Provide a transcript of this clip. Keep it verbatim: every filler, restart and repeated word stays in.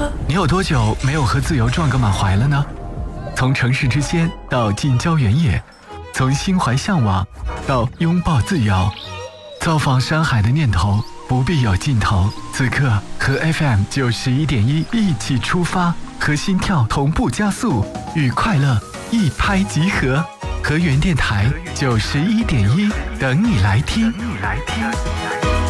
你有多久没有和自由撞个满怀了呢？从城市之间到近郊原野，从心怀向往到拥抱自由，造访山海的念头不必有尽头。此刻和 F M 九十一点一一起出发，和心跳同步加速，与快乐一拍即合。和原电台九十一点一，等你来听。